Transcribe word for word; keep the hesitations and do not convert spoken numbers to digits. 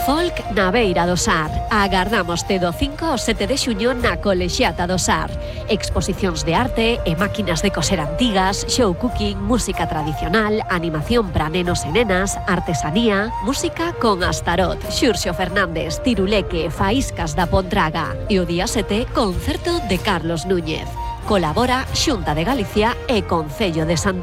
Folk na Beira do Sar. Agardámoste do cinco ao sete de xuño na Colexiata do Sar. Exposicións de arte e máquinas de coser antigas, show cooking, música tradicional, animación para nenos e nenas, artesanía, música con Astarot, Xurxo Fernández, Tiruleque, Faíscas da Pontraga. E o día sete, concerto de Carlos Núñez. Colabora Xunta de Galicia e Concello de Santiago.